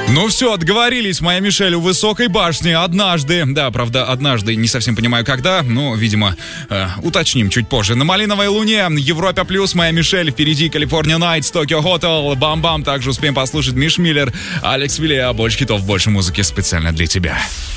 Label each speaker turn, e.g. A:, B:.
A: Ну все, отговорились, моя Мишель у высокой башни однажды. Да, правда, однажды, не совсем понимаю когда, но, видимо, уточним чуть позже. На Малиновой Луне, Европа Плюс, моя Мишель, впереди California Nights, Tokyo Hotel, Бам-Бам. Также успеем послушать Миш Миллер, Алекс Вилля, больше хитов, больше музыки специально для тебя.